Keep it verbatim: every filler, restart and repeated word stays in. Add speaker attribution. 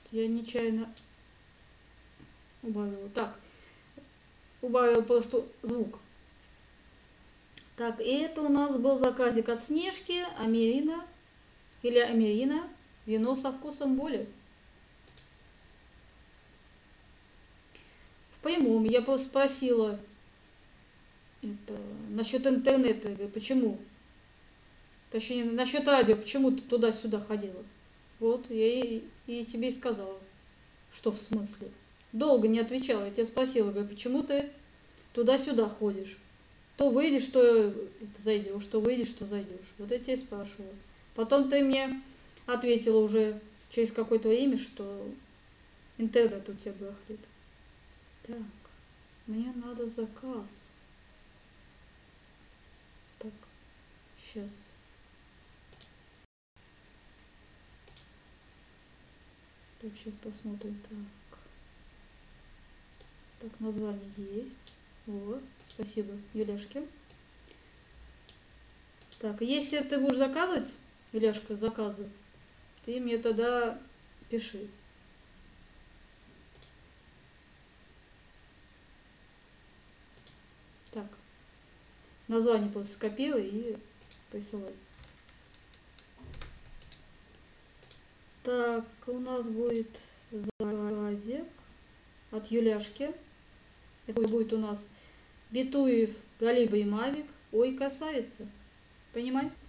Speaker 1: Я нечаянно убавила. Так, убавил просто звук. Так, и это у нас был заказик от Снежки, Америна или Америна, вино со вкусом боли. В прямом я просто спросила это, насчет интернета, я говорю, почему? Точнее, насчет радио, почему ты туда-сюда ходила? Вот, я и, и тебе и сказала, что в смысле. Долго не отвечала, я тебя спросила, говорю, почему ты туда-сюда ходишь? То выйдешь, то это зайдешь, то выйдешь, то зайдешь. Вот я тебя и спрашивала. Потом ты мне ответила уже через какое-то время, что интернет у тебя барахлит. Так, мне надо заказ. Так, сейчас. Так, сейчас посмотрим. Так, так, название есть. Вот, спасибо, Юляшке. Так, если ты будешь заказывать, Юляшка, заказы, ты мне тогда пиши. Так, название просто скопируй и присылай. Так, у нас будет заказик от Юляшки. Это будет у нас Битуев, Галиба и Мавик. Ой, красавица. Понимай?